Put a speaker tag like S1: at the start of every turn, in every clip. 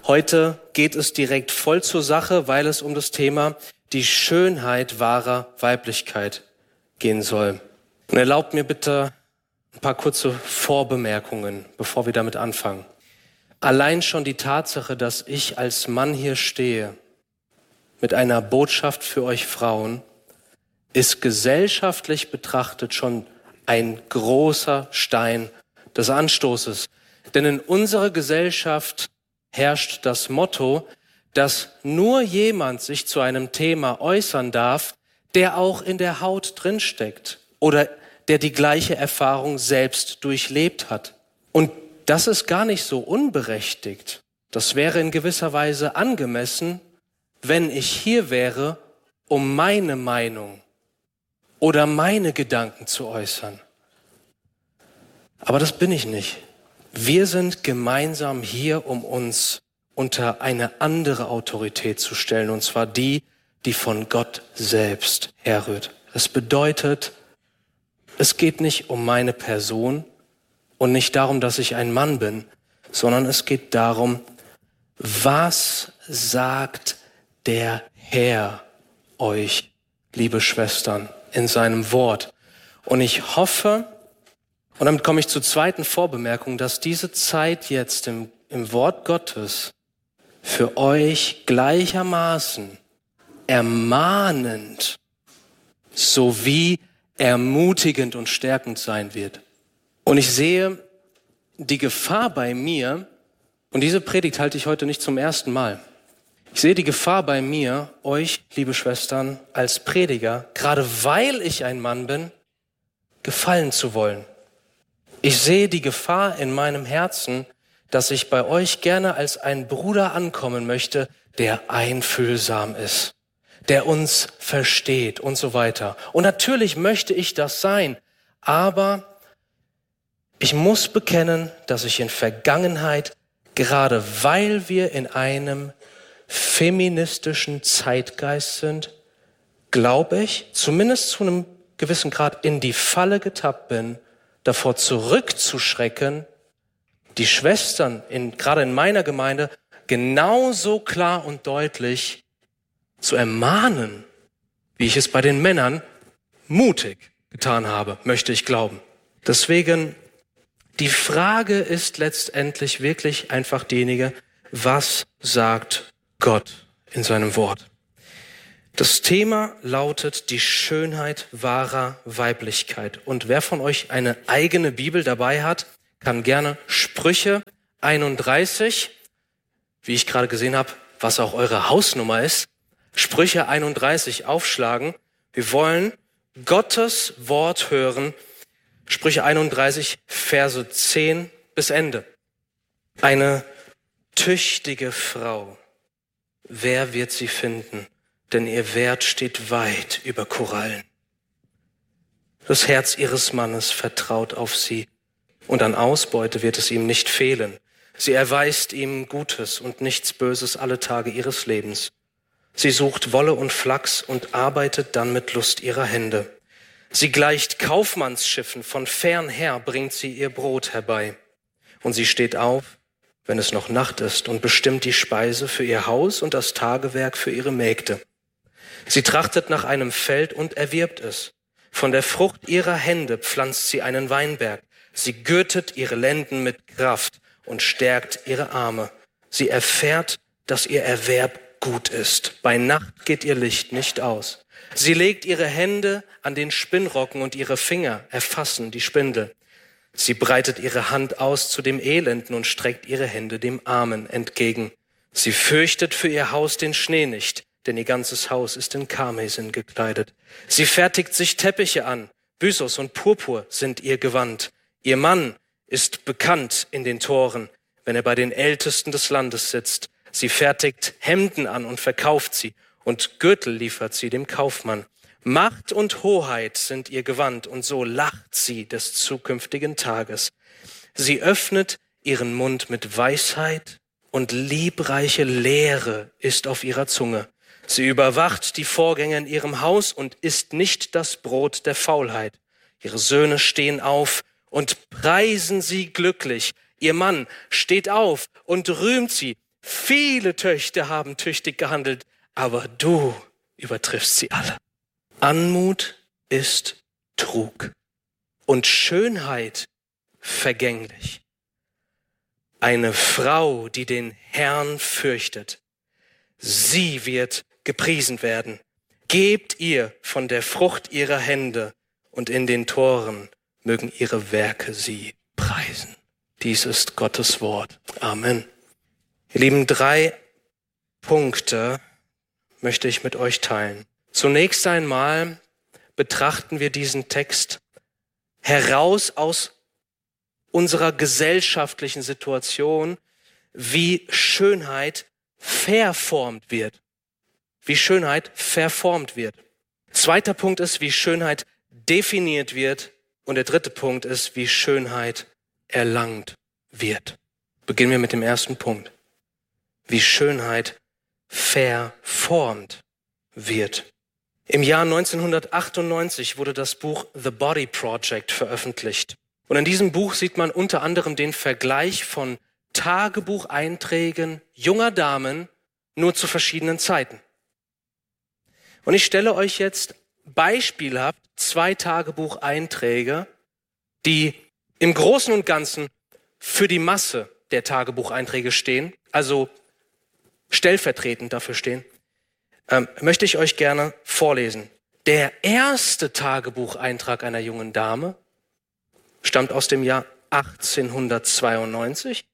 S1: Heute geht es direkt voll zur Sache, weil es um das Thema die Schönheit wahrer Weiblichkeit gehen soll. Und erlaubt mir bitte ein paar kurze Vorbemerkungen, bevor wir damit anfangen. Allein schon die Tatsache, dass ich als Mann hier stehe mit einer Botschaft für euch Frauen, ist gesellschaftlich betrachtet schon ein großer Stein des Anstoßes. Denn in unserer Gesellschaft herrscht das Motto, dass nur jemand sich zu einem Thema äußern darf, der auch in der Haut drinsteckt oder der die gleiche Erfahrung selbst durchlebt hat. Und das ist gar nicht so unberechtigt. Das wäre in gewisser Weise angemessen, wenn ich hier wäre, um meine Meinung oder meine Gedanken zu äußern. Aber das bin ich nicht. Wir sind gemeinsam hier, um uns unter eine andere Autorität zu stellen, und zwar die, die von Gott selbst herrührt. Das bedeutet, es geht nicht um meine Person und nicht darum, dass ich ein Mann bin, sondern es geht darum, was sagt der Herr euch, liebe Schwestern, in seinem Wort. Und ich hoffe, und damit komme ich zur zweiten Vorbemerkung, dass diese Zeit jetzt im Wort Gottes für euch gleichermaßen ermahnend sowie ermutigend und stärkend sein wird. Und ich sehe die Gefahr bei mir, und diese Predigt halte ich heute nicht zum ersten Mal. Ich sehe die Gefahr bei mir, euch, liebe Schwestern, als Prediger, gerade weil ich ein Mann bin, gefallen zu wollen. Ich sehe die Gefahr in meinem Herzen, dass ich bei euch gerne als ein Bruder ankommen möchte, der einfühlsam ist, der uns versteht und so weiter. Und natürlich möchte ich das sein, aber ich muss bekennen, dass ich in Vergangenheit, gerade weil wir in einem feministischen Zeitgeist sind, glaube ich, zumindest zu einem gewissen Grad in die Falle getappt bin, davor zurückzuschrecken, die Schwestern, gerade in meiner Gemeinde, genauso klar und deutlich zu ermahnen, wie ich es bei den Männern mutig getan habe, möchte ich glauben. Deswegen, die Frage ist letztendlich wirklich einfach diejenige, was sagt Gott in seinem Wort? Das Thema lautet die Schönheit wahrer Weiblichkeit. Und wer von euch eine eigene Bibel dabei hat, kann gerne Sprüche 31, wie ich gerade gesehen habe, was auch eure Hausnummer ist, Sprüche 31 aufschlagen. Wir wollen Gottes Wort hören, Sprüche 31, Verse 10 bis Ende. Eine tüchtige Frau, wer wird sie finden? Denn ihr Wert steht weit über Korallen. Das Herz ihres Mannes vertraut auf sie, und an Ausbeute wird es ihm nicht fehlen. Sie erweist ihm Gutes und nichts Böses alle Tage ihres Lebens. Sie sucht Wolle und Flachs und arbeitet dann mit Lust ihrer Hände. Sie gleicht Kaufmannsschiffen, von fern her bringt sie ihr Brot herbei. Und sie steht auf, wenn es noch Nacht ist, und bestimmt die Speise für ihr Haus und das Tagewerk für ihre Mägde. Sie trachtet nach einem Feld und erwirbt es. Von der Frucht ihrer Hände pflanzt sie einen Weinberg. Sie gürtet ihre Lenden mit Kraft und stärkt ihre Arme. Sie erfährt, dass ihr Erwerb gut ist. Bei Nacht geht ihr Licht nicht aus. Sie legt ihre Hände an den Spinnrocken und ihre Finger erfassen die Spindel. Sie breitet ihre Hand aus zu dem Elenden und streckt ihre Hände dem Armen entgegen. Sie fürchtet für ihr Haus den Schnee nicht, denn ihr ganzes Haus ist in Karmesin gekleidet. Sie fertigt sich Teppiche an, Byssus und Purpur sind ihr Gewand. Ihr Mann ist bekannt in den Toren, wenn er bei den Ältesten des Landes sitzt. Sie fertigt Hemden an und verkauft sie, und Gürtel liefert sie dem Kaufmann. Macht und Hoheit sind ihr Gewand, und so lacht sie des zukünftigen Tages. Sie öffnet ihren Mund mit Weisheit, und liebreiche Lehre ist auf ihrer Zunge. Sie überwacht die Vorgänge in ihrem Haus und isst nicht das Brot der Faulheit. Ihre Söhne stehen auf und preisen sie glücklich. Ihr Mann steht auf und rühmt sie. Viele Töchter haben tüchtig gehandelt, aber du übertriffst sie alle. Anmut ist Trug und Schönheit vergänglich. Eine Frau, die den Herrn fürchtet, sie wird gepriesen werden. Gebt ihr von der Frucht ihrer Hände und in den Toren mögen ihre Werke sie preisen. Dies ist Gottes Wort. Amen. Ihr Lieben, 3 Punkte möchte ich mit euch teilen. Zunächst einmal betrachten wir diesen Text heraus aus unserer gesellschaftlichen Situation, wie Schönheit verformt wird. Wie Schönheit verformt wird. Zweiter Punkt ist, wie Schönheit definiert wird. Und der dritte Punkt ist, wie Schönheit erlangt wird. Beginnen wir mit dem ersten Punkt. Wie Schönheit verformt wird. Im Jahr 1998 wurde das Buch The Body Project veröffentlicht. Und in diesem Buch sieht man unter anderem den Vergleich von Tagebucheinträgen junger Damen nur zu verschiedenen Zeiten. Und ich stelle euch jetzt beispielhaft 2 Tagebucheinträge, die im Großen und Ganzen für die Masse der Tagebucheinträge stehen, also stellvertretend dafür stehen, möchte ich euch gerne vorlesen. Der erste Tagebucheintrag einer jungen Dame stammt aus dem Jahr 1892.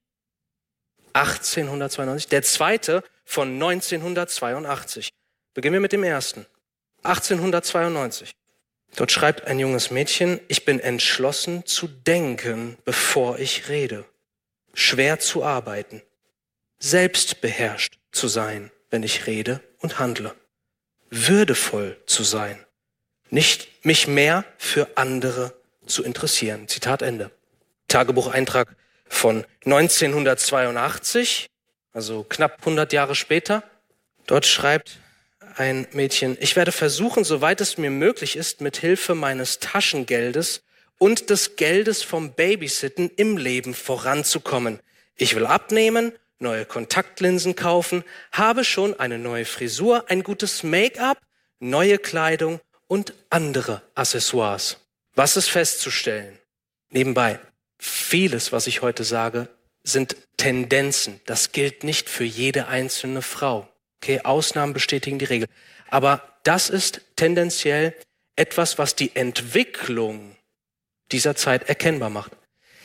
S1: 1892. Der zweite von 1982. Beginnen wir mit dem ersten. 1892. Dort schreibt ein junges Mädchen: Ich bin entschlossen zu denken, bevor ich rede. Schwer zu arbeiten. Selbstbeherrscht zu sein, wenn ich rede und handle. Würdevoll zu sein. Nicht mich mehr für andere zu interessieren. Zitat Ende. Tagebucheintrag von 1982, also knapp 100 Jahre später. Dort schreibt ein Mädchen: Ich werde versuchen, soweit es mir möglich ist, mit Hilfe meines Taschengeldes und des Geldes vom Babysitten im Leben voranzukommen. Ich will abnehmen, neue Kontaktlinsen kaufen, habe schon eine neue Frisur, ein gutes Make-up, neue Kleidung und andere Accessoires. Was ist festzustellen? Nebenbei, vieles, was ich heute sage, sind Tendenzen. Das gilt nicht für jede einzelne Frau. Okay, Ausnahmen bestätigen die Regel. Aber das ist tendenziell etwas, was die Entwicklung dieser Zeit erkennbar macht.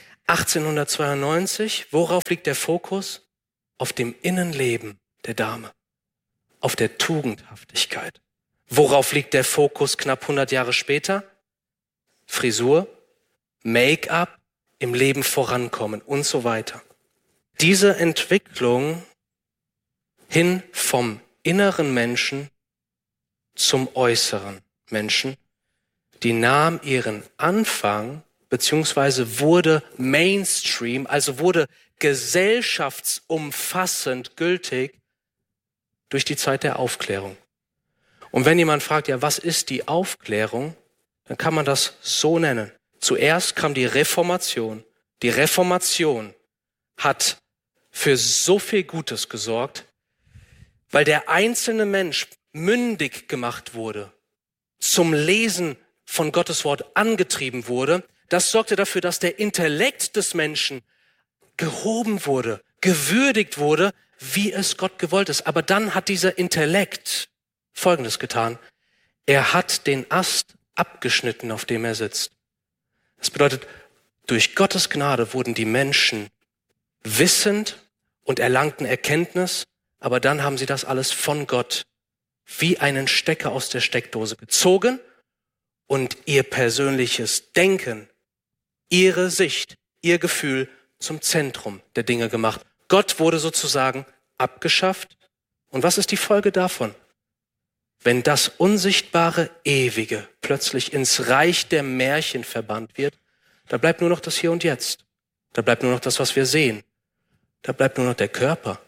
S1: 1892, worauf liegt der Fokus? Auf dem Innenleben der Dame, auf der Tugendhaftigkeit. Worauf liegt der Fokus knapp 100 Jahre später? Frisur, Make-up, im Leben vorankommen und so weiter. Diese Entwicklung hin vom inneren Menschen zum äußeren Menschen, die nahm ihren Anfang, beziehungsweise wurde Mainstream, also wurde gesellschaftsumfassend gültig durch die Zeit der Aufklärung. Und wenn jemand fragt, ja, was ist die Aufklärung, dann kann man das so nennen. Zuerst kam die Reformation. Die Reformation hat für so viel Gutes gesorgt, weil der einzelne Mensch mündig gemacht wurde, zum Lesen von Gottes Wort angetrieben wurde. Das sorgte dafür, dass der Intellekt des Menschen gehoben wurde, gewürdigt wurde, wie es Gott gewollt ist. Aber dann hat dieser Intellekt Folgendes getan. Er hat den Ast abgeschnitten, auf dem er sitzt. Das bedeutet, durch Gottes Gnade wurden die Menschen wissend und erlangten Erkenntnis, aber dann haben sie das alles von Gott wie einen Stecker aus der Steckdose gezogen und ihr persönliches Denken, ihre Sicht, ihr Gefühl zum Zentrum der Dinge gemacht. Gott wurde sozusagen abgeschafft. Und was ist die Folge davon? Wenn das unsichtbare Ewige plötzlich ins Reich der Märchen verbannt wird, da bleibt nur noch das Hier und Jetzt. Da bleibt nur noch das, was wir sehen. Da bleibt nur noch der Körper.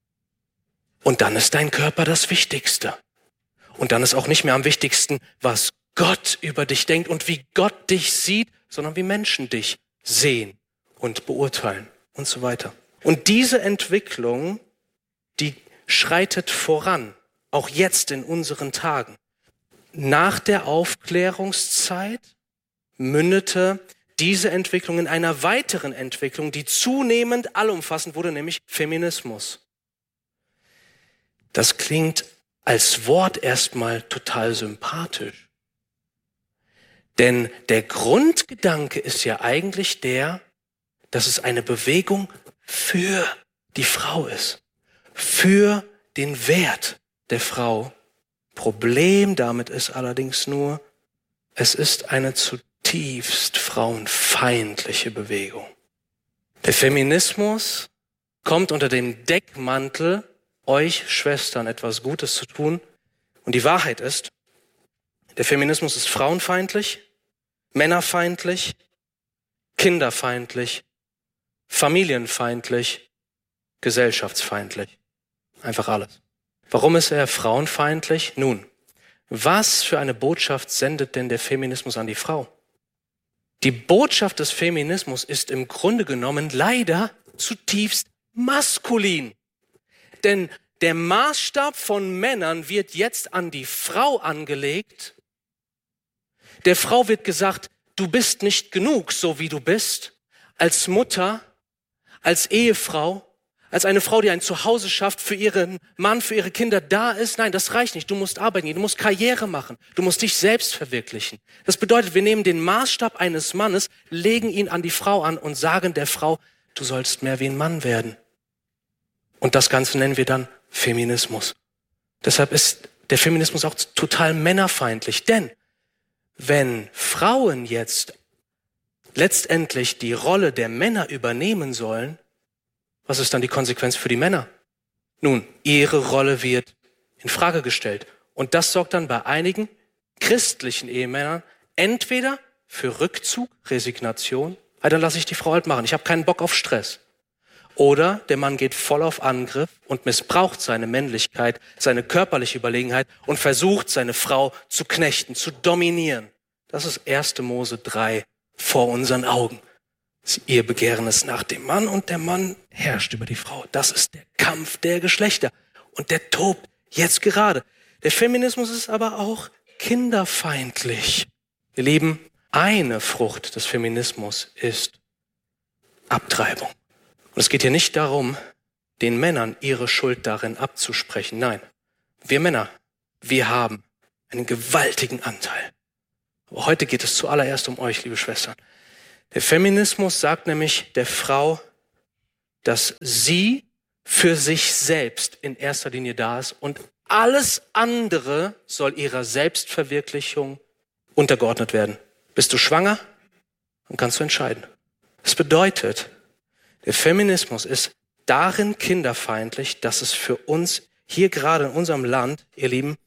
S1: Und dann ist dein Körper das Wichtigste. Und dann ist auch nicht mehr am wichtigsten, was Gott über dich denkt und wie Gott dich sieht, sondern wie Menschen dich sehen und beurteilen und so weiter. Und diese Entwicklung die schreitet voran, auch jetzt in unseren Tagen. Nach der Aufklärungszeit mündete diese Entwicklung in einer weiteren Entwicklung, die zunehmend allumfassend wurde, nämlich Feminismus. Das klingt als Wort erstmal total sympathisch. Denn der Grundgedanke ist ja eigentlich der, dass es eine Bewegung für die Frau ist, für den Wert der Frau. Problem damit ist allerdings nur, es ist eine zutiefst frauenfeindliche Bewegung. Der Feminismus kommt unter dem Deckmantel, euch Schwestern etwas Gutes zu tun. Und die Wahrheit ist, der Feminismus ist frauenfeindlich, männerfeindlich, kinderfeindlich, familienfeindlich, gesellschaftsfeindlich. Einfach alles. Warum ist er frauenfeindlich? Nun, was für eine Botschaft sendet denn der Feminismus an die Frau? Die Botschaft des Feminismus ist im Grunde genommen leider zutiefst maskulin. Denn der Maßstab von Männern wird jetzt an die Frau angelegt. Der Frau wird gesagt, du bist nicht genug, so wie du bist, als Mutter, als Ehefrau, als eine Frau, die ein Zuhause schafft, für ihren Mann, für ihre Kinder da ist. Nein, das reicht nicht. Du musst arbeiten gehen, du musst Karriere machen, du musst dich selbst verwirklichen. Das bedeutet, wir nehmen den Maßstab eines Mannes, legen ihn an die Frau an und sagen der Frau, du sollst mehr wie ein Mann werden. Und das Ganze nennen wir dann Feminismus. Deshalb ist der Feminismus auch total männerfeindlich. Denn wenn Frauen jetzt letztendlich die Rolle der Männer übernehmen sollen, was ist dann die Konsequenz für die Männer? Nun, ihre Rolle wird in Frage gestellt. Und das sorgt dann bei einigen christlichen Ehemännern entweder für Rückzug, Resignation, dann lasse ich die Frau halt machen, ich habe keinen Bock auf Stress. Oder der Mann geht voll auf Angriff und missbraucht seine Männlichkeit, seine körperliche Überlegenheit und versucht, seine Frau zu knechten, zu dominieren. Das ist 1. Mose 3 vor unseren Augen. Ihr Begehren ist nach dem Mann und der Mann herrscht über die Frau. Das ist der Kampf der Geschlechter und der tobt jetzt gerade. Der Feminismus ist aber auch kinderfeindlich. Ihr Lieben, eine Frucht des Feminismus ist Abtreibung. Und es geht hier nicht darum, den Männern ihre Schuld darin abzusprechen. Nein, wir Männer, wir haben einen gewaltigen Anteil. Aber heute geht es zuallererst um euch, liebe Schwestern. Der Feminismus sagt nämlich der Frau, dass sie für sich selbst in erster Linie da ist und alles andere soll ihrer Selbstverwirklichung untergeordnet werden. Bist du schwanger? Dann kannst du entscheiden. Das bedeutet, der Feminismus ist darin kinderfeindlich, dass es für uns hier gerade in unserem Land, ihr Lieben,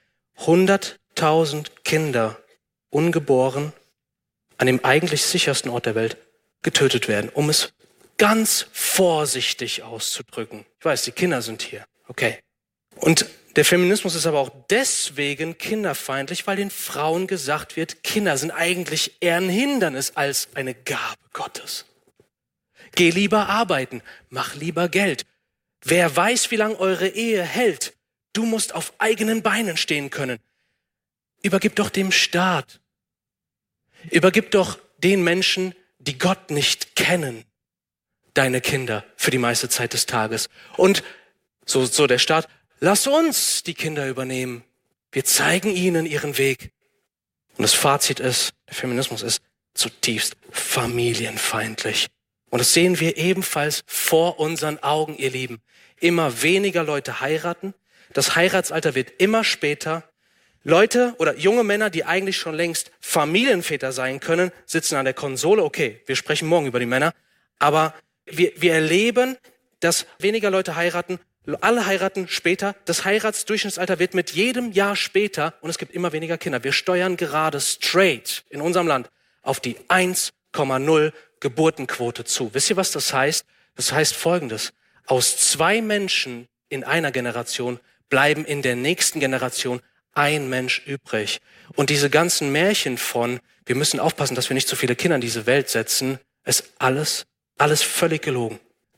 S1: 100.000 Kinder ungeboren an dem eigentlich sichersten Ort der Welt getötet werden, um es ganz vorsichtig auszudrücken. Ich weiß, die Kinder sind hier, okay. Und der Feminismus ist aber auch deswegen kinderfeindlich, weil den Frauen gesagt wird, Kinder sind eigentlich eher ein Hindernis als eine Gabe Gottes. Geh lieber arbeiten, mach lieber Geld. Wer weiß, wie lange eure Ehe hält, du musst auf eigenen Beinen stehen können. Übergib doch dem Staat. Übergib doch den Menschen, die Gott nicht kennen, deine Kinder für die meiste Zeit des Tages. Und so der Staat, lass uns die Kinder übernehmen. Wir zeigen ihnen ihren Weg. Und das Fazit ist, der Feminismus ist zutiefst familienfeindlich. Und das sehen wir ebenfalls vor unseren Augen, ihr Lieben. Immer weniger Leute heiraten. Das Heiratsalter wird immer später. Leute oder junge Männer, die eigentlich schon längst Familienväter sein können, sitzen an der Konsole. Okay, wir sprechen morgen über die Männer. Aber wir erleben, dass weniger Leute heiraten. Alle heiraten später. Das Heiratsdurchschnittsalter wird mit jedem Jahr später und es gibt immer weniger Kinder. Wir steuern gerade straight in unserem Land auf die 1,0 Geburtenquote zu. Wisst ihr, was das heißt? Das heißt Folgendes. Aus 2 Menschen in einer Generation bleiben in der nächsten Generation ein Mensch übrig. Und diese ganzen Märchen von, wir müssen aufpassen, dass wir nicht zu viele Kinder in diese Welt setzen, ist alles völlig gelogen.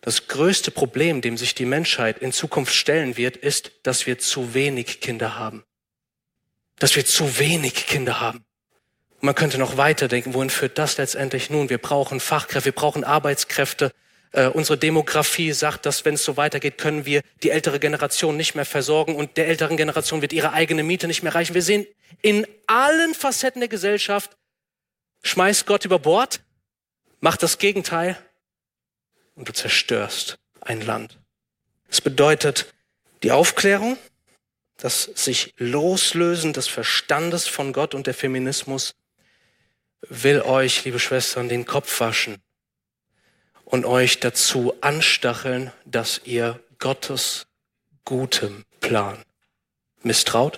S1: Das größte Problem, dem sich die Menschheit in Zukunft stellen wird, ist, dass wir zu wenig Kinder haben. Dass wir zu wenig Kinder haben. Und man könnte noch weiterdenken, wohin führt das letztendlich nun? Wir brauchen Fachkräfte, wir brauchen Arbeitskräfte. Unsere Demografie sagt, dass wenn es so weitergeht, können wir die ältere Generation nicht mehr versorgen und der älteren Generation wird ihre eigene Miete nicht mehr reichen. Wir sehen in allen Facetten der Gesellschaft, schmeißt Gott über Bord, macht das Gegenteil und du zerstörst ein Land. Es bedeutet die Aufklärung, das sich Loslösen des Verstandes von Gott und der Feminismus will euch, liebe Schwestern, den Kopf waschen und euch dazu anstacheln, dass ihr Gottes gutem Plan misstraut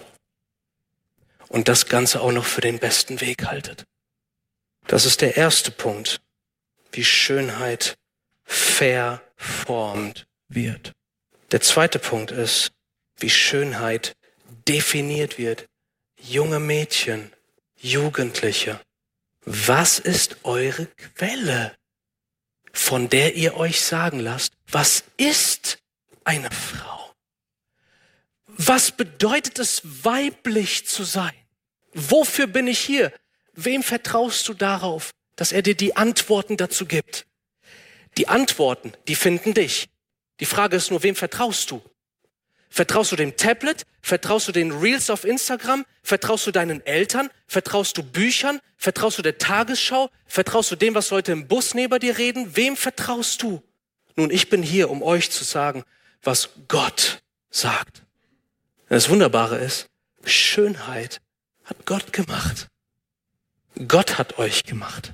S1: und das Ganze auch noch für den besten Weg haltet. Das ist der erste Punkt, wie Schönheit verformt wird. Der zweite Punkt ist, wie Schönheit definiert wird. Junge Mädchen, Jugendliche, was ist eure Quelle, von der ihr euch sagen lasst, was ist eine Frau? Was bedeutet es, weiblich zu sein? Wofür bin ich hier? Wem vertraust du darauf, dass er dir die Antworten dazu gibt? Die Antworten, die finden dich. Die Frage ist nur, wem vertraust du? Vertraust du dem Tablet? Vertraust du den Reels auf Instagram? Vertraust du deinen Eltern? Vertraust du Büchern? Vertraust du der Tagesschau? Vertraust du dem, was Leute im Bus neben dir reden? Wem vertraust du? Nun, ich bin hier, um euch zu sagen, was Gott sagt. Das Wunderbare ist, Schönheit hat Gott gemacht. Gott hat euch gemacht.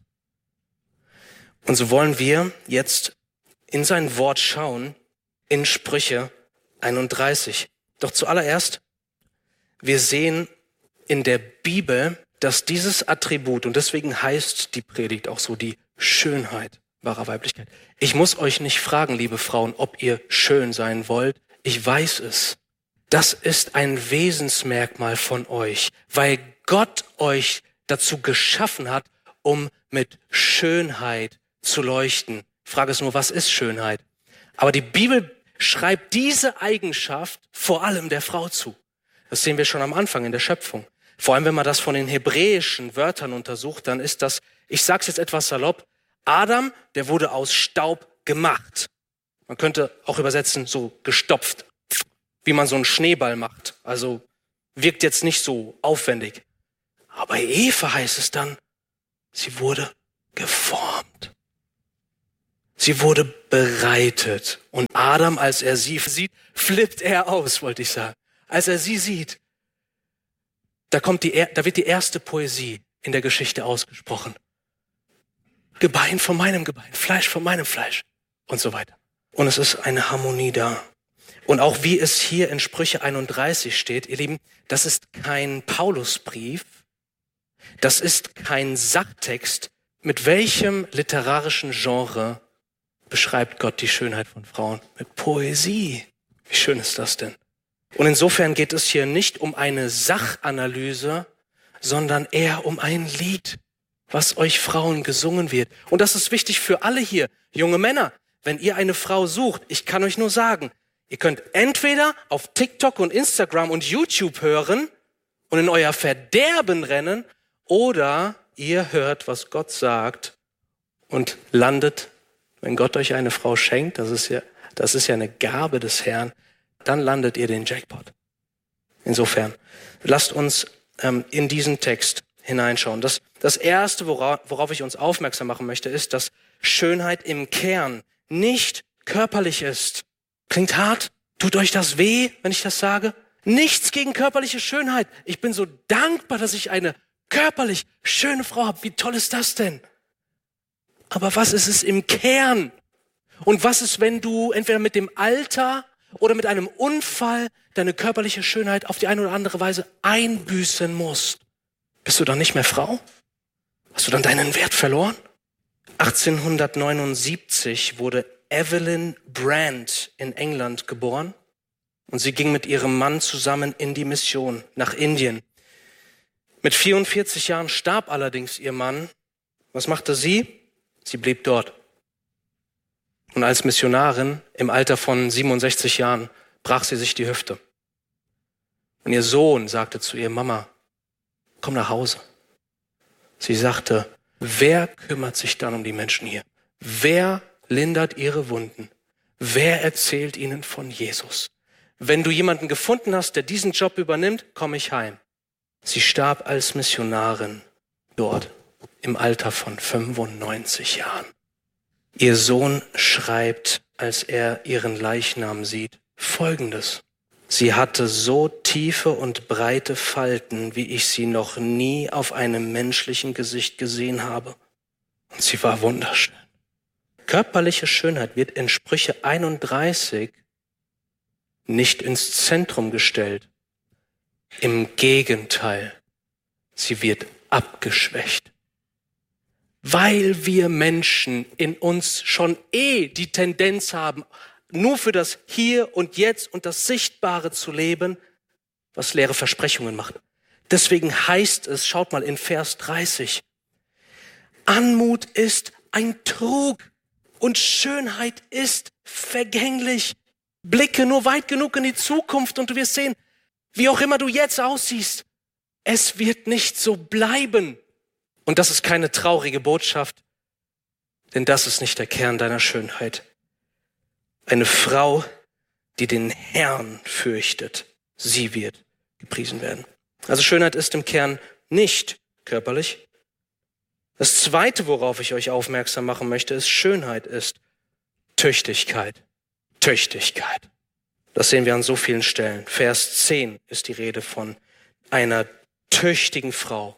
S1: Und so wollen wir jetzt in sein Wort schauen, in Sprüche 31. Doch zuallererst, wir sehen in der Bibel, dass dieses Attribut, und deswegen heißt die Predigt auch so, die Schönheit wahrer Weiblichkeit. Ich muss euch nicht fragen, liebe Frauen, ob ihr schön sein wollt. Ich weiß es. Das ist ein Wesensmerkmal von euch, weil Gott euch dazu geschaffen hat, um mit Schönheit zu leuchten. Die Frage ist nur, was ist Schönheit? Aber die Bibel schreibt diese Eigenschaft vor allem der Frau zu. Das sehen wir schon am Anfang in der Schöpfung. Vor allem, wenn man das von den hebräischen Wörtern untersucht, dann ist das, ich sag's jetzt etwas salopp, Adam, der wurde aus Staub gemacht. Man könnte auch übersetzen, so gestopft, wie man so einen Schneeball macht. Also wirkt jetzt nicht so aufwendig. Aber bei Eva heißt es dann, sie wurde geformt. Sie wurde bereitet. Und Adam, als er sie sieht, flippt er aus, wollte ich sagen. Als er sie sieht, da wird die erste Poesie in der Geschichte ausgesprochen. Gebein von meinem Gebein, Fleisch von meinem Fleisch und so weiter. Und es ist eine Harmonie da. Und auch wie es hier in Sprüche 31 steht, ihr Lieben, das ist kein Paulusbrief, das ist kein Sachtext. Mit welchem literarischen Genre beschreibt Gott die Schönheit von Frauen? Mit Poesie. Wie schön ist das denn? Und insofern geht es hier nicht um eine Sachanalyse, sondern eher um ein Lied, was euch Frauen gesungen wird. Und das ist wichtig für alle hier. Junge Männer, wenn ihr eine Frau sucht, ich kann euch nur sagen, ihr könnt entweder auf TikTok und Instagram und YouTube hören und in euer Verderben rennen, oder ihr hört, was Gott sagt und landet, wenn Gott euch eine Frau schenkt, das ist ja eine Gabe des Herrn, dann landet ihr den Jackpot. Insofern, lasst uns in diesen Text hineinschauen. Das Erste, worauf ich uns aufmerksam machen möchte, ist, dass Schönheit im Kern nicht körperlich ist. Klingt hart? Tut euch das weh, wenn ich das sage? Nichts gegen körperliche Schönheit. Ich bin so dankbar, dass ich eine körperlich schöne Frau habe. Wie toll ist das denn? Aber was ist es im Kern? Und was ist, wenn du entweder mit dem Alter oder mit einem Unfall deine körperliche Schönheit auf die eine oder andere Weise einbüßen musst? Bist du dann nicht mehr Frau? Hast du dann deinen Wert verloren? 1879 wurde Evelyn Brand in England geboren und sie ging mit ihrem Mann zusammen in die Mission nach Indien. Mit 44 Jahren starb allerdings ihr Mann. Was machte sie? Sie blieb dort. Und als Missionarin im Alter von 67 Jahren brach sie sich die Hüfte. Und ihr Sohn sagte zu ihr, Mama, komm nach Hause. Sie sagte, wer kümmert sich dann um die Menschen hier? Wer lindert ihre Wunden? Wer erzählt ihnen von Jesus? Wenn du jemanden gefunden hast, der diesen Job übernimmt, komme ich heim. Sie starb als Missionarin dort im Alter von 95 Jahren. Ihr Sohn schreibt, als er ihren Leichnam sieht, Folgendes. Sie hatte so tiefe und breite Falten, wie ich sie noch nie auf einem menschlichen Gesicht gesehen habe. Und sie war wunderschön. Körperliche Schönheit wird in Sprüche 31 nicht ins Zentrum gestellt. Im Gegenteil, sie wird abgeschwächt. Weil wir Menschen in uns schon die Tendenz haben, nur für das Hier und Jetzt und das Sichtbare zu leben, was leere Versprechungen macht. Deswegen heißt es, schaut mal in Vers 30, Anmut ist ein Trug und Schönheit ist vergänglich. Blicke nur weit genug in die Zukunft und du wirst sehen, wie auch immer du jetzt aussiehst, es wird nicht so bleiben. Und das ist keine traurige Botschaft, denn das ist nicht der Kern deiner Schönheit. Eine Frau, die den Herrn fürchtet, sie wird gepriesen werden. Also Schönheit ist im Kern nicht körperlich. Das Zweite, worauf ich euch aufmerksam machen möchte, ist Schönheit ist Tüchtigkeit. Tüchtigkeit. Das sehen wir an so vielen Stellen. Vers 10 ist die Rede von einer tüchtigen Frau.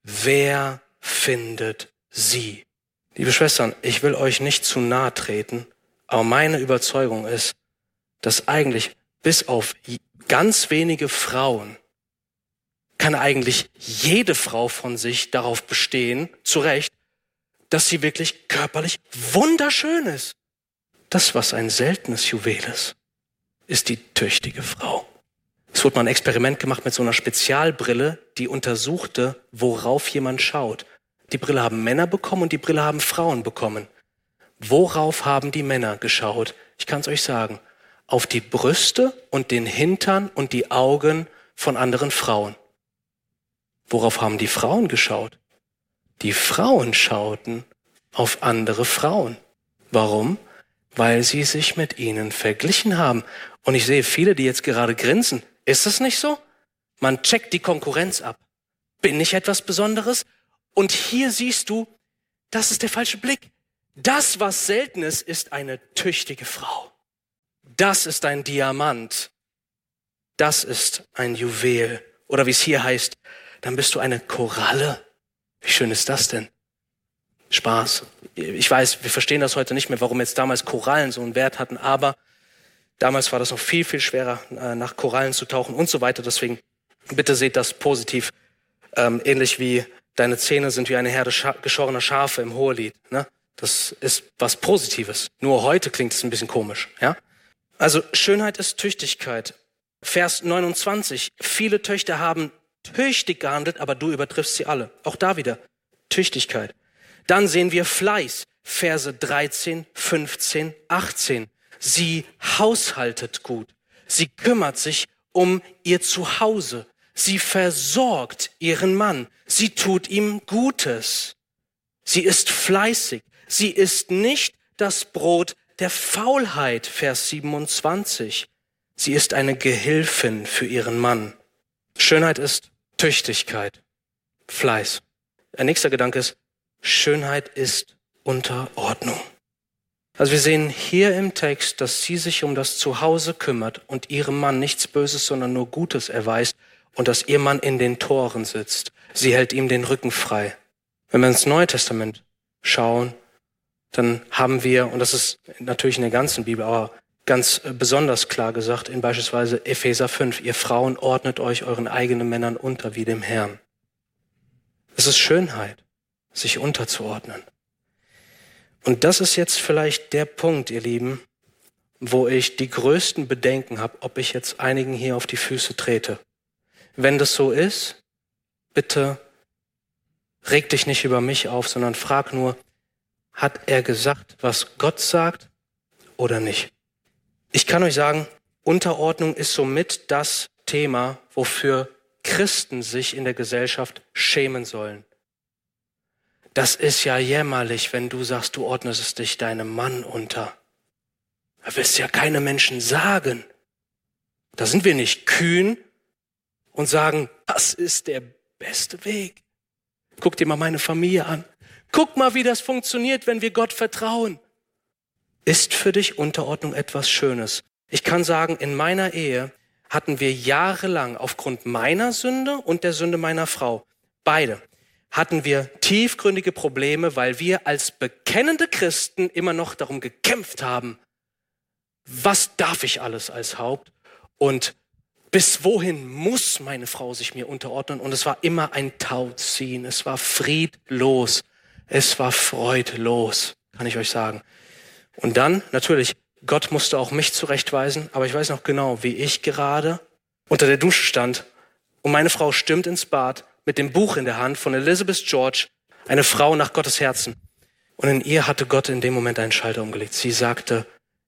S1: Wer findet sie? Liebe Schwestern, ich will euch nicht zu nahe treten, aber meine Überzeugung ist, dass eigentlich bis auf ganz wenige Frauen kann eigentlich jede Frau von sich darauf bestehen, zu Recht, dass sie wirklich körperlich wunderschön ist. Das, was ein seltenes Juwel ist die tüchtige Frau. Es wurde mal ein Experiment gemacht mit so einer Spezialbrille, die untersuchte, worauf jemand schaut. Die Brille haben Männer bekommen und die Brille haben Frauen bekommen. Worauf haben die Männer geschaut? Ich kann es euch sagen. Auf die Brüste und den Hintern und die Augen von anderen Frauen. Worauf haben die Frauen geschaut? Die Frauen schauten auf andere Frauen. Warum? Weil sie sich mit ihnen verglichen haben. Und ich sehe viele, die jetzt gerade grinsen. Ist es nicht so? Man checkt die Konkurrenz ab. Bin ich etwas Besonderes? Und hier siehst du, das ist der falsche Blick. Das, was selten ist eine tüchtige Frau. Das ist ein Diamant. Das ist ein Juwel. Oder wie es hier heißt, dann bist du eine Koralle. Wie schön ist das denn? Spaß. Ich weiß, wir verstehen das heute nicht mehr, warum jetzt damals Korallen so einen Wert hatten, aber damals war das noch viel, viel schwerer, nach Korallen zu tauchen und so weiter. Deswegen bitte seht das positiv. Ähnlich wie deine Zähne sind wie eine Herde geschorener Schafe im Hohelied. Ne? Das ist was Positives. Nur heute klingt es ein bisschen komisch. Ja? Also Schönheit ist Tüchtigkeit. Vers 29. Viele Töchter haben tüchtig gehandelt, aber du übertriffst sie alle. Auch da wieder Tüchtigkeit. Dann sehen wir Fleiß. Verse 13, 15, 18. Sie haushaltet gut. Sie kümmert sich um ihr Zuhause. Sie versorgt ihren Mann. Sie tut ihm Gutes. Sie ist fleißig. Sie isst nicht das Brot der Faulheit. Vers 27. Sie ist eine Gehilfin für ihren Mann. Schönheit ist Tüchtigkeit, Fleiß. Ein nächster Gedanke ist, Schönheit ist Unterordnung. Also wir sehen hier im Text, dass sie sich um das Zuhause kümmert und ihrem Mann nichts Böses, sondern nur Gutes erweist und dass ihr Mann in den Toren sitzt. Sie hält ihm den Rücken frei. Wenn wir ins Neue Testament schauen, dann haben wir, und das ist natürlich in der ganzen Bibel, aber ganz besonders klar gesagt, in beispielsweise Epheser 5, ihr Frauen ordnet euch euren eigenen Männern unter wie dem Herrn. Es ist Schönheit, sich unterzuordnen. Und das ist jetzt vielleicht der Punkt, ihr Lieben, wo ich die größten Bedenken habe, ob ich jetzt einigen hier auf die Füße trete. Wenn das so ist, bitte reg dich nicht über mich auf, sondern frag nur, hat er gesagt, was Gott sagt? oder nicht. Ich kann euch sagen, Unterordnung ist somit das Thema, wofür Christen sich in der Gesellschaft schämen sollen. Das ist ja jämmerlich, wenn du sagst, du ordnest dich deinem Mann unter. Da willst du ja keine Menschen sagen. Da sind wir nicht kühn und sagen, das ist der beste Weg. Guck dir mal meine Familie an. Guck mal, wie das funktioniert, wenn wir Gott vertrauen. Ist für dich Unterordnung etwas Schönes? Ich kann sagen, in meiner Ehe hatten wir jahrelang aufgrund meiner Sünde und der Sünde meiner Frau, beide, hatten wir tiefgründige Probleme, weil wir als bekennende Christen immer noch darum gekämpft haben, was darf ich alles als Haupt und bis wohin muss meine Frau sich mir unterordnen? Und es war immer ein Tauziehen, es war friedlos, es war freudlos, kann ich euch sagen. Und dann, natürlich, Gott musste auch mich zurechtweisen, aber ich weiß noch genau, wie ich gerade unter der Dusche stand und meine Frau stürmt ins Bad mit dem Buch in der Hand von Elizabeth George, eine Frau nach Gottes Herzen. Und in ihr hatte Gott in dem Moment einen Schalter umgelegt. Sie sagte,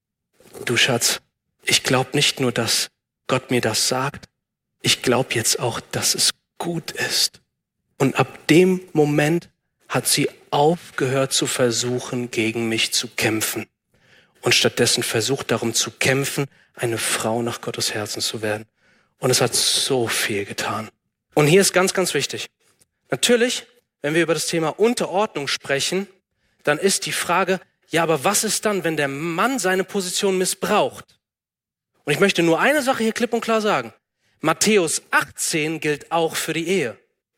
S1: du Schatz, ich glaube nicht nur, dass Gott mir das sagt, ich glaube jetzt auch, dass es gut ist. Und ab dem Moment hat sie aufgehört zu versuchen, gegen mich zu kämpfen. Und stattdessen versucht darum zu kämpfen, eine Frau nach Gottes Herzen zu werden. Und es hat so viel getan. Und hier ist ganz, ganz wichtig. Natürlich, wenn wir über das Thema Unterordnung sprechen, dann ist die Frage, ja, aber was ist dann, wenn der Mann seine Position missbraucht? Und ich möchte nur eine Sache hier klipp und klar sagen. Matthäus 18 gilt auch für die Ehe.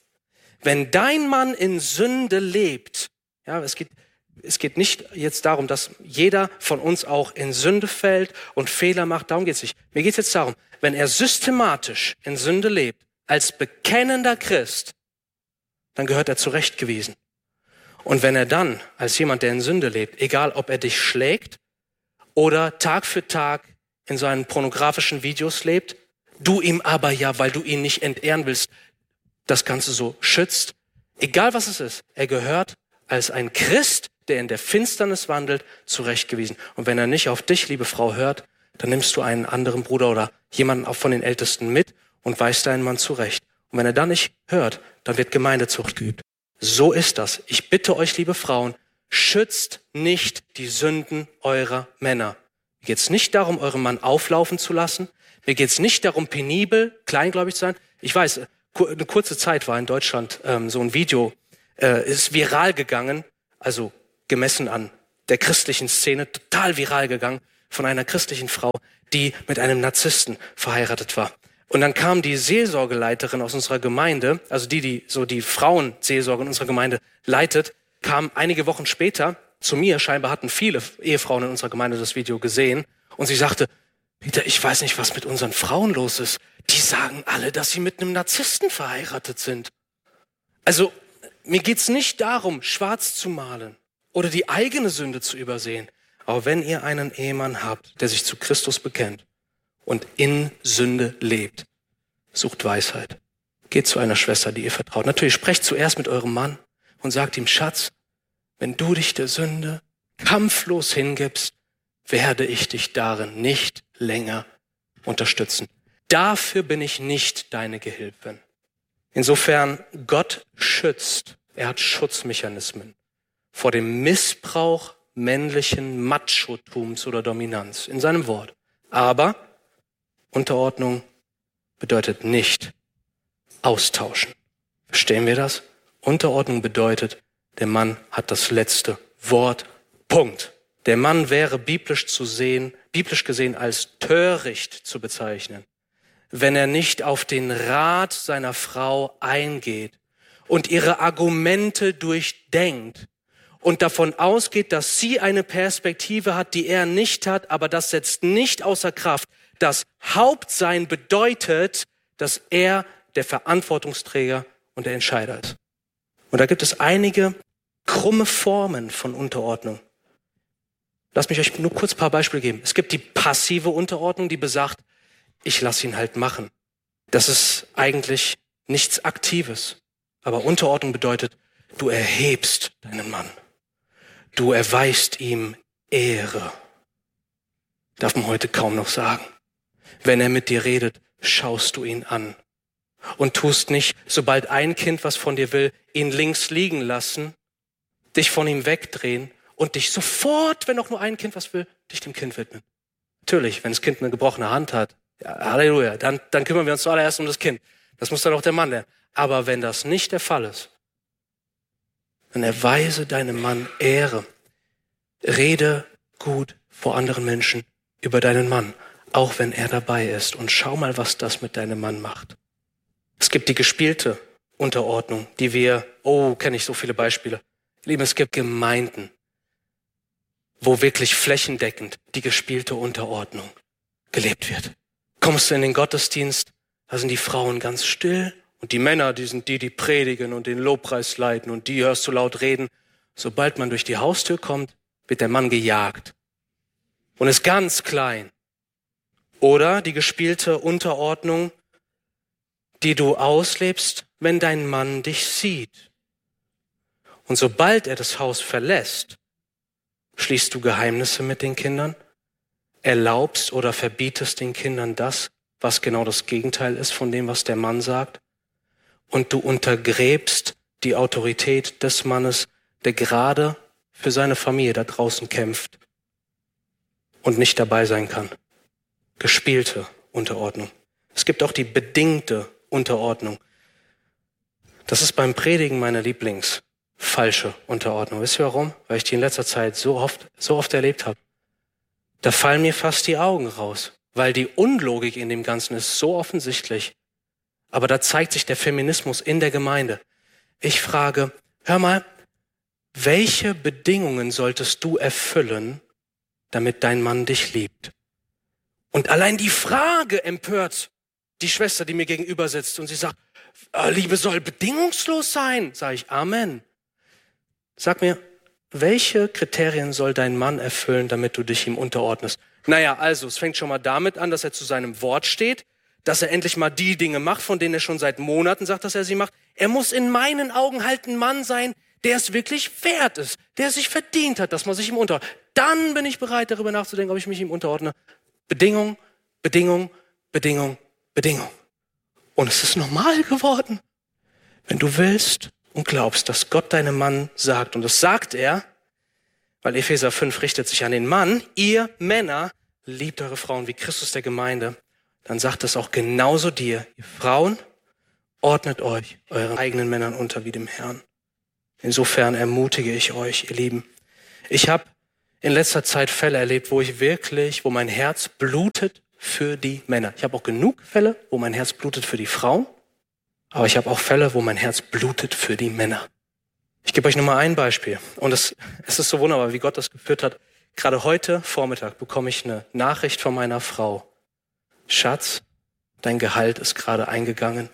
S1: Wenn dein Mann in Sünde lebt, ja, es geht nicht jetzt darum, dass jeder von uns auch in Sünde fällt und Fehler macht, darum geht es nicht. Mir geht es jetzt darum, wenn er systematisch in Sünde lebt, als bekennender Christ, dann gehört er zurechtgewiesen. Und wenn er dann als jemand, der in Sünde lebt, egal ob er dich schlägt oder Tag für Tag in seinen pornografischen Videos lebt, du ihm aber ja, weil du ihn nicht entehren willst, das Ganze so schützt, egal was es ist, er gehört als ein Christ, der in der Finsternis wandelt, zurechtgewiesen. Und wenn er nicht auf dich, liebe Frau, hört, dann nimmst du einen anderen Bruder oder jemanden auch von den Ältesten mit und weist deinen Mann zurecht. Und wenn er dann nicht hört, dann wird Gemeindezucht geübt. So ist das. Ich bitte euch, liebe Frauen, schützt nicht die Sünden eurer Männer. Mir geht es nicht darum, euren Mann auflaufen zu lassen. Mir geht es nicht darum, penibel, kleingläubig zu sein. Ich weiß, eine kurze Zeit war in Deutschland so ein Video, ist viral gegangen, also gemessen an der christlichen Szene, total viral gegangen von einer christlichen Frau, die mit einem Narzissten verheiratet war. Und dann kam die Seelsorgeleiterin aus unserer Gemeinde, also die so die Frauenseelsorge in unserer Gemeinde leitet, kam einige Wochen später zu mir. Scheinbar hatten viele Ehefrauen in unserer Gemeinde das Video gesehen. Und sie sagte, Peter, ich weiß nicht, was mit unseren Frauen los ist. Die sagen alle, dass sie mit einem Narzissten verheiratet sind. Also mir geht's nicht darum, schwarz zu malen oder die eigene Sünde zu übersehen. Aber wenn ihr einen Ehemann habt, der sich zu Christus bekennt und in Sünde lebt, sucht Weisheit. Geht zu einer Schwester, die ihr vertraut. Natürlich, sprecht zuerst mit eurem Mann und sagt ihm, Schatz, wenn du dich der Sünde kampflos hingibst, werde ich dich darin nicht länger unterstützen. Dafür bin ich nicht deine Gehilfin. Insofern, Gott schützt, er hat Schutzmechanismen vor dem Missbrauch männlichen Machotums oder Dominanz in seinem Wort. Aber Unterordnung bedeutet nicht austauschen. Verstehen wir das? Unterordnung bedeutet, der Mann hat das letzte Wort. Punkt. Der Mann wäre biblisch gesehen als töricht zu bezeichnen, wenn er nicht auf den Rat seiner Frau eingeht und ihre Argumente durchdenkt und davon ausgeht, dass sie eine Perspektive hat, die er nicht hat, aber das setzt nicht außer Kraft. Das Hauptsein bedeutet, dass er der Verantwortungsträger und der Entscheider ist. Und da gibt es einige krumme Formen von Unterordnung. Lasst mich euch nur kurz ein paar Beispiele geben. Es gibt die passive Unterordnung, die besagt, ich lasse ihn halt machen. Das ist eigentlich nichts Aktives. Aber Unterordnung bedeutet, du erhebst deinen Mann. Du erweist ihm Ehre. darf man heute kaum noch sagen. Wenn er mit dir redet, schaust du ihn an und tust nicht, sobald ein Kind was von dir will, ihn links liegen lassen, dich von ihm wegdrehen und dich sofort, wenn auch nur ein Kind was will, dich dem Kind widmen. Natürlich, wenn das Kind eine gebrochene Hand hat, ja, Halleluja, dann kümmern wir uns zuallererst um das Kind. Das muss dann auch der Mann lernen. Aber wenn das nicht der Fall ist, dann erweise deinem Mann Ehre. Rede gut vor anderen Menschen über deinen Mann, auch wenn er dabei ist. Und schau mal, was das mit deinem Mann macht. Es gibt die gespielte Unterordnung, die wir, kenne ich so viele Beispiele. Lieben, es gibt Gemeinden, wo wirklich flächendeckend die gespielte Unterordnung gelebt wird. Kommst du in den Gottesdienst, da sind die Frauen ganz still und die Männer, die sind die predigen und den Lobpreis leiten und die hörst du laut reden. Sobald man durch die Haustür kommt, wird der Mann gejagt und ist ganz klein. Oder die gespielte Unterordnung, die du auslebst, wenn dein Mann dich sieht. Und sobald er das Haus verlässt, schließt du Geheimnisse mit den Kindern, erlaubst oder verbietest den Kindern das, was genau das Gegenteil ist von dem, was der Mann sagt. Und du untergräbst die Autorität des Mannes, der gerade für seine Familie da draußen kämpft und nicht dabei sein kann. Gespielte Unterordnung. Es gibt auch die bedingte Unterordnung. Das ist beim Predigen meine falsche Unterordnung. Wisst ihr warum? Weil ich die in letzter Zeit so oft erlebt habe. Da fallen mir fast die Augen raus, weil die Unlogik in dem Ganzen ist so offensichtlich. Aber da zeigt sich der Feminismus in der Gemeinde. Ich frage, hör mal, welche Bedingungen solltest du erfüllen, damit dein Mann dich liebt? Und allein die Frage empört die Schwester, die mir gegenüber sitzt und sie sagt, Liebe soll bedingungslos sein. Sag ich, Amen. Sag mir, welche Kriterien soll dein Mann erfüllen, damit du dich ihm unterordnest? Naja, also, es fängt schon mal damit an, dass er zu seinem Wort steht, dass er endlich mal die Dinge macht, von denen er schon seit Monaten sagt, dass er sie macht. Er muss in meinen Augen halt ein Mann sein, der es wirklich wert ist, der es sich verdient hat, dass man sich ihm unterordnet. Dann bin ich bereit, darüber nachzudenken, ob ich mich ihm unterordne. Bedingung, Bedingung, Bedingung, Bedingung. Und es ist normal geworden. Wenn du willst und glaubst, dass Gott deinem Mann sagt, und das sagt er, weil Epheser 5 richtet sich an den Mann, ihr Männer liebt eure Frauen wie Christus der Gemeinde, dann sagt es auch genauso dir, ihr Frauen, ordnet euch euren eigenen Männern unter wie dem Herrn. Insofern ermutige ich euch, ihr Lieben. Ich habe in letzter Zeit Fälle erlebt, wo mein Herz blutet für die Männer. Ich habe auch genug Fälle, wo mein Herz blutet für die Frauen, aber ich habe auch Fälle, wo mein Herz blutet für die Männer. Ich gebe euch nur mal ein Beispiel. Und es ist so wunderbar, wie Gott das geführt hat. Gerade heute Vormittag bekomme ich eine Nachricht von meiner Frau. Schatz, dein Gehalt ist gerade eingegangen.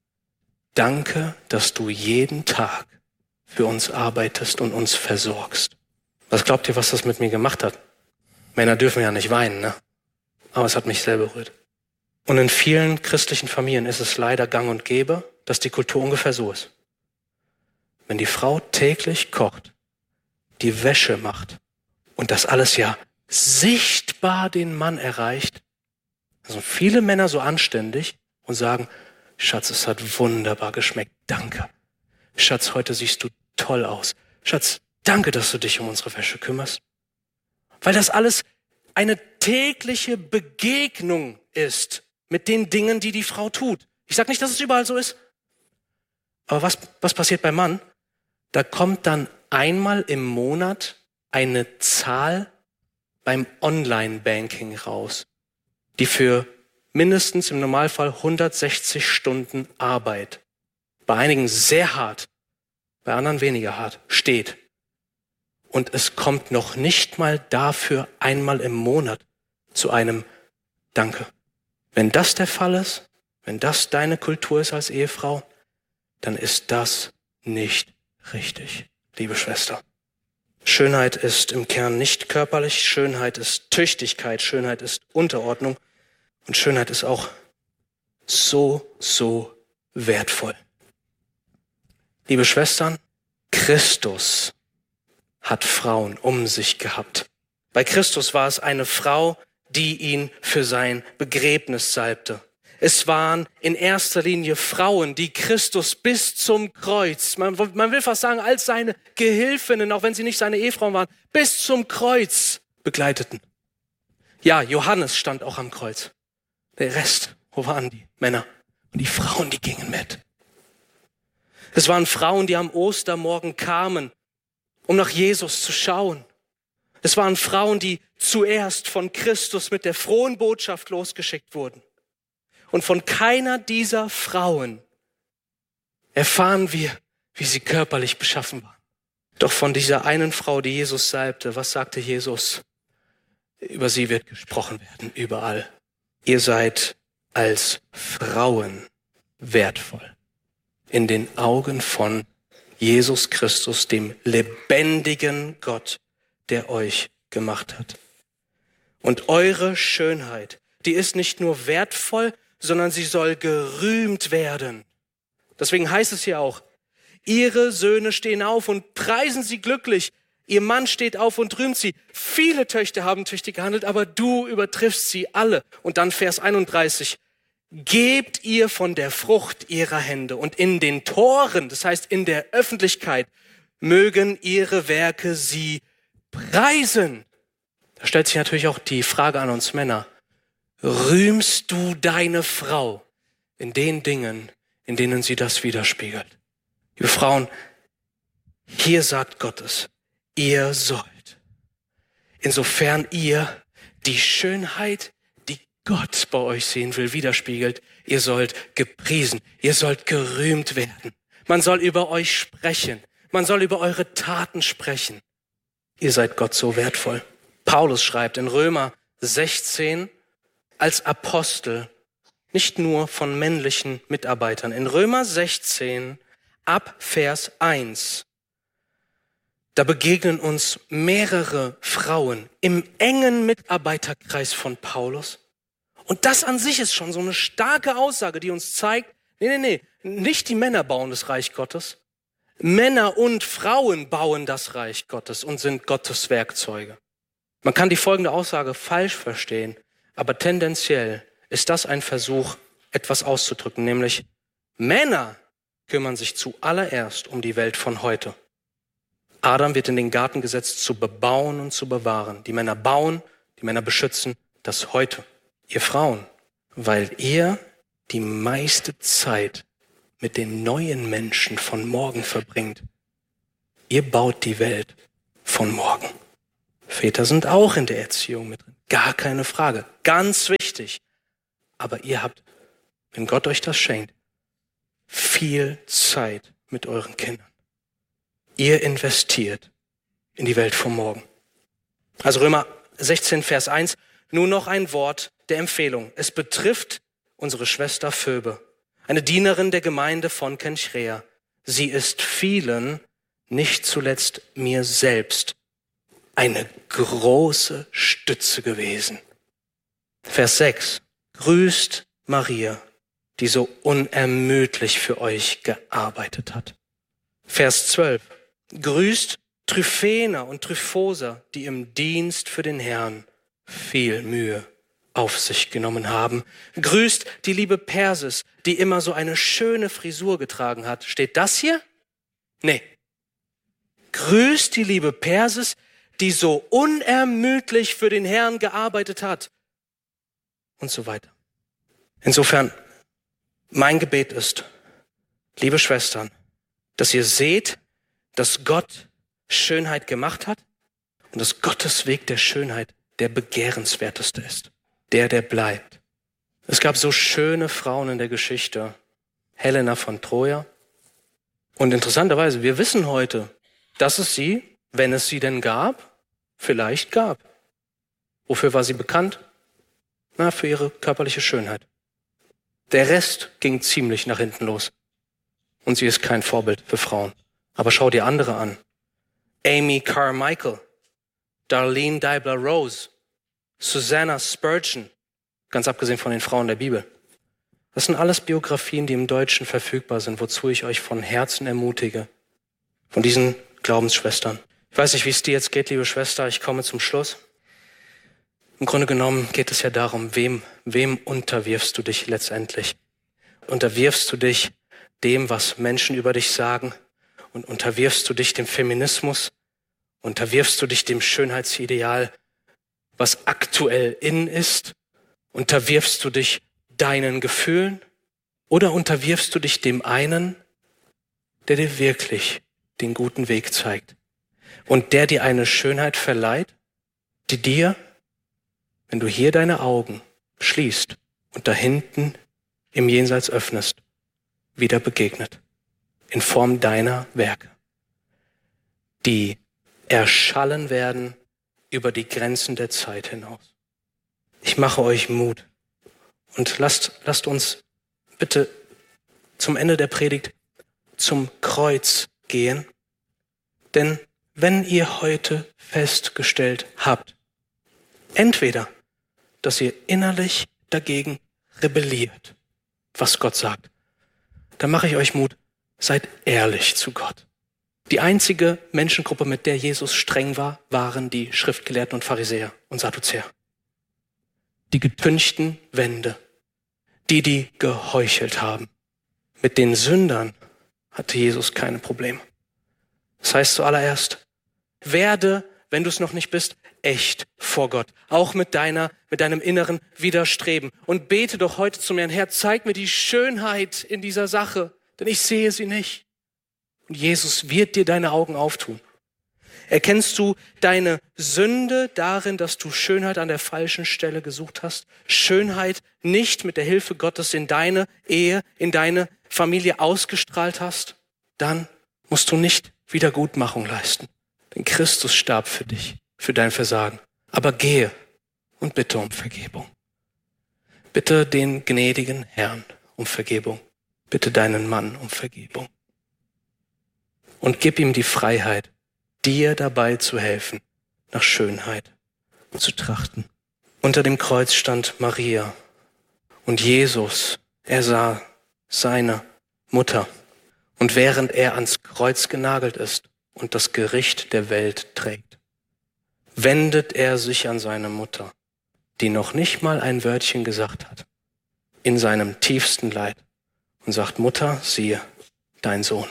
S1: Danke, dass du jeden Tag für uns arbeitest und uns versorgst. Was glaubt ihr, was das mit mir gemacht hat? Männer dürfen ja nicht weinen, ne? Aber es hat mich sehr berührt. Und in vielen christlichen Familien ist es leider gang und gäbe, dass die Kultur ungefähr so ist. Wenn die Frau täglich kocht, die Wäsche macht und das alles ja sichtbar den Mann erreicht, also viele Männer so anständig und sagen, Schatz, es hat wunderbar geschmeckt, danke. Schatz, heute siehst du toll aus. Schatz, danke, dass du dich um unsere Wäsche kümmerst. Weil das alles eine tägliche Begegnung ist mit den Dingen, die die Frau tut. Ich sage nicht, dass es überall so ist. Aber was passiert beim Mann? Da kommt dann einmal im Monat eine Zahl beim Online-Banking raus, die für mindestens im Normalfall 160 Stunden Arbeit, bei einigen sehr hart, bei anderen weniger hart, steht. Und es kommt noch nicht mal dafür einmal im Monat zu einem Danke. Wenn das der Fall ist, wenn das deine Kultur ist als Ehefrau, dann ist das nicht richtig, liebe Schwester. Schönheit ist im Kern nicht körperlich, Schönheit ist Tüchtigkeit, Schönheit ist Unterordnung und Schönheit ist auch so wertvoll. Liebe Schwestern, Christus hat Frauen um sich gehabt. Bei Christus war es eine Frau, die ihn für sein Begräbnis salbte. Es waren in erster Linie Frauen, die Christus bis zum Kreuz, man will fast sagen, als seine Gehilfinnen, auch wenn sie nicht seine Ehefrauen waren, bis zum Kreuz begleiteten. Ja, Johannes stand auch am Kreuz. Der Rest, wo waren die Männer? Und die Frauen, die gingen mit. Es waren Frauen, die am Ostermorgen kamen, um nach Jesus zu schauen. Es waren Frauen, die zuerst von Christus mit der frohen Botschaft losgeschickt wurden. Und von keiner dieser Frauen erfahren wir, wie sie körperlich beschaffen waren. Doch von dieser einen Frau, die Jesus salbte, was sagte Jesus? Über sie wird gesprochen werden, überall. Ihr seid als Frauen wertvoll in den Augen von Jesus Christus, dem lebendigen Gott, der euch gemacht hat. Und eure Schönheit, die ist nicht nur wertvoll, sondern sie soll gerühmt werden. Deswegen heißt es hier auch, ihre Söhne stehen auf und preisen sie glücklich. Ihr Mann steht auf und rühmt sie. Viele Töchter haben tüchtig gehandelt, aber du übertriffst sie alle. Und dann Vers 31. Gebt ihr von der Frucht ihrer Hände und in den Toren, das heißt in der Öffentlichkeit, mögen ihre Werke sie preisen. Da stellt sich natürlich auch die Frage an uns Männer. Rühmst du deine Frau in den Dingen, in denen sie das widerspiegelt? Liebe Frauen, hier sagt Gott es, ihr sollt, insofern ihr die Schönheit, die Gott bei euch sehen will, widerspiegelt, ihr sollt gepriesen, ihr sollt gerühmt werden. Man soll über euch sprechen, man soll über eure Taten sprechen. Ihr seid Gott so wertvoll. Paulus schreibt in Römer 16, als Apostel, nicht nur von männlichen Mitarbeitern. In Römer 16, ab Vers 1, da begegnen uns mehrere Frauen im engen Mitarbeiterkreis von Paulus. Und das an sich ist schon so eine starke Aussage, die uns zeigt, nee, nicht die Männer bauen das Reich Gottes. Männer und Frauen bauen das Reich Gottes und sind Gottes Werkzeuge. Man kann die folgende Aussage falsch verstehen, aber tendenziell ist das ein Versuch, etwas auszudrücken, nämlich Männer kümmern sich zuallererst um die Welt von heute. Adam wird in den Garten gesetzt, zu bebauen und zu bewahren. Die Männer bauen, die Männer beschützen das Heute. Ihr Frauen, weil ihr die meiste Zeit mit den neuen Menschen von morgen verbringt. Ihr baut die Welt von morgen. Väter sind auch in der Erziehung mit drin. Gar keine Frage. Ganz wichtig. Aber ihr habt, wenn Gott euch das schenkt, viel Zeit mit euren Kindern. Ihr investiert in die Welt von morgen. Also Römer 16, Vers 1. Nun noch ein Wort der Empfehlung. Es betrifft unsere Schwester Phoebe, eine Dienerin der Gemeinde von Kenchrea. Sie ist vielen, nicht zuletzt mir selbst, eine große Stütze gewesen. Vers 6. Grüßt Maria, die so unermüdlich für euch gearbeitet hat. Vers 12. Grüßt Tryphena und Tryphosa, die im Dienst für den Herrn viel Mühe auf sich genommen haben. Grüßt die liebe Persis, die immer so eine schöne Frisur getragen hat. Steht das hier? Nee. Grüßt die liebe Persis, die so unermüdlich für den Herrn gearbeitet hat. Und so weiter. Insofern, mein Gebet ist, liebe Schwestern, dass ihr seht, dass Gott Schönheit gemacht hat und dass Gottes Weg der Schönheit der begehrenswerteste ist. Der bleibt. Es gab so schöne Frauen in der Geschichte. Helena von Troja. Und interessanterweise, wir wissen heute, dass es sie, wenn es sie denn gab, vielleicht gab. Wofür war sie bekannt? Na, für ihre körperliche Schönheit. Der Rest ging ziemlich nach hinten los. Und sie ist kein Vorbild für Frauen. Aber schau dir andere an. Amy Carmichael, Darlene Deibler-Rose, Susanna Spurgeon, ganz abgesehen von den Frauen der Bibel. Das sind alles Biografien, die im Deutschen verfügbar sind, wozu ich euch von Herzen ermutige. Von diesen Glaubensschwestern. Ich weiß nicht, wie es dir jetzt geht, liebe Schwester, ich komme zum Schluss. Im Grunde genommen geht es ja darum, wem unterwirfst du dich letztendlich? Unterwirfst du dich dem, was Menschen über dich sagen? Und unterwirfst du dich dem Feminismus? Unterwirfst du dich dem Schönheitsideal, was aktuell in ist? Unterwirfst du dich deinen Gefühlen? Oder unterwirfst du dich dem einen, der dir wirklich den guten Weg zeigt und der dir eine Schönheit verleiht, die dir, wenn du hier deine Augen schließt und da hinten im Jenseits öffnest, wieder begegnet, in Form deiner Werke, die erschallen werden über die Grenzen der Zeit hinaus. Ich mache euch Mut und lasst uns bitte zum Ende der Predigt zum Kreuz gehen, denn wenn ihr heute festgestellt habt, entweder, dass ihr innerlich dagegen rebelliert, was Gott sagt, dann mache ich euch Mut, seid ehrlich zu Gott. Die einzige Menschengruppe, mit der Jesus streng war, waren die Schriftgelehrten und Pharisäer und Sadduzäer. Die getünchten Wände, die geheuchelt haben. Mit den Sündern hatte Jesus keine Probleme. Das heißt zuallererst, werde, wenn du es noch nicht bist, echt vor Gott. Auch mit deinem inneren Widerstreben. Und bete doch heute zu mir, Herr, zeig mir die Schönheit in dieser Sache, denn ich sehe sie nicht. Und Jesus wird dir deine Augen auftun. Erkennst du deine Sünde darin, dass du Schönheit an der falschen Stelle gesucht hast? Schönheit nicht mit der Hilfe Gottes in deine Ehe, in deine Familie ausgestrahlt hast? Dann musst du nicht Wiedergutmachung leisten. Denn Christus starb für dich, für dein Versagen. Aber gehe und bitte um Vergebung. Bitte den gnädigen Herrn um Vergebung. Bitte deinen Mann um Vergebung. Und gib ihm die Freiheit, dir dabei zu helfen, nach Schönheit zu trachten. Unter dem Kreuz stand Maria und Jesus, er sah seine Mutter. Und während er ans Kreuz genagelt ist und das Gericht der Welt trägt, wendet er sich an seine Mutter, die noch nicht mal ein Wörtchen gesagt hat, in seinem tiefsten Leid und sagt, Mutter, siehe dein Sohn.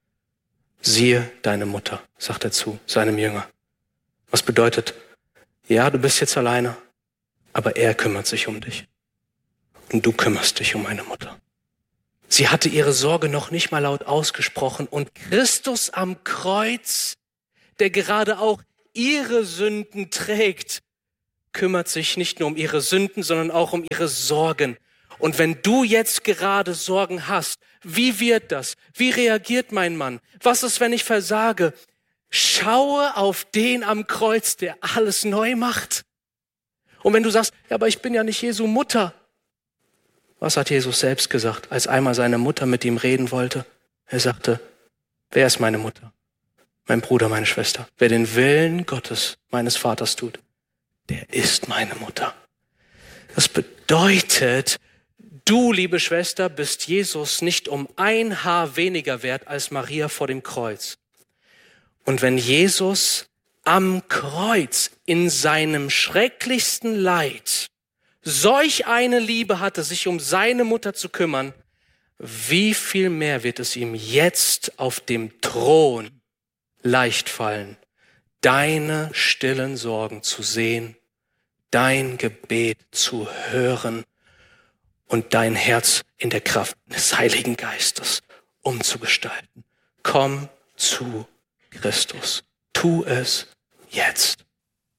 S1: Siehe deine Mutter, sagt er zu seinem Jünger. Was bedeutet, ja, du bist jetzt alleine, aber er kümmert sich um dich. Und du kümmerst dich um meine Mutter. Sie hatte ihre Sorge noch nicht mal laut ausgesprochen und Christus am Kreuz, der gerade auch ihre Sünden trägt, kümmert sich nicht nur um ihre Sünden, sondern auch um ihre Sorgen. Und wenn du jetzt gerade Sorgen hast, wie wird das? Wie reagiert mein Mann? Was ist, wenn ich versage? Schaue auf den am Kreuz, der alles neu macht. Und wenn du sagst, ja, aber ich bin ja nicht Jesu Mutter. Was hat Jesus selbst gesagt, als einmal seine Mutter mit ihm reden wollte? Er sagte, wer ist meine Mutter? Mein Bruder, meine Schwester. Wer den Willen Gottes, meines Vaters tut, der ist meine Mutter. Das bedeutet, du, liebe Schwester, bist Jesus nicht um ein Haar weniger wert als Maria vor dem Kreuz. Und wenn Jesus am Kreuz in seinem schrecklichsten Leid solch eine Liebe hatte, sich um seine Mutter zu kümmern, wie viel mehr wird es ihm jetzt auf dem Thron leicht fallen, deine stillen Sorgen zu sehen, dein Gebet zu hören und dein Herz in der Kraft des Heiligen Geistes umzugestalten. Komm zu Christus. Tu es jetzt.